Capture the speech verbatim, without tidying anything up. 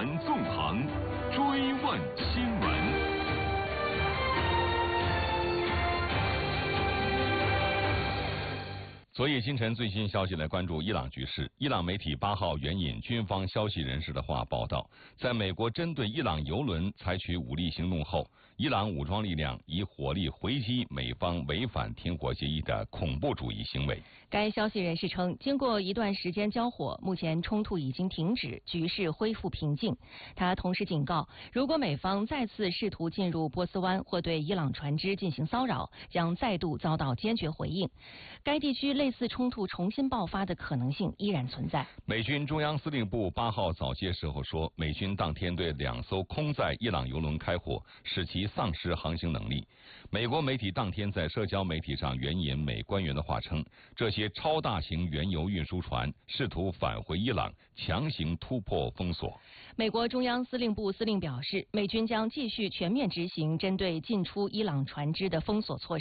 传纵横，追问新闻。昨夜今晨最新消息来关注伊朗局势。伊朗媒体八号援引军方消息人士的话报道，在美国针对伊朗油轮采取武力行动后，伊朗武装力量以火力回击美方违反停火协议的恐怖主义行为。 该消息人士称，经过一段时间交火，目前冲突已经停止，局势恢复平静。他同时警告，如果美方再次试图进入波斯湾或对伊朗船只进行骚扰，将再度遭到坚决回应。该地区类似冲突重新爆发的可能性依然存在。 美军中央司令部八号早些时候说，美军当天对两艘空载伊朗油轮开火，使其丧失航行能力。美国媒体当天在社交媒体上援引美官员的话称，这些超大型原油运输船试图返回伊朗，强行突破封锁。 美国中央司令部司令表示，美军将继续全面执行针对进出伊朗船只的封锁措施。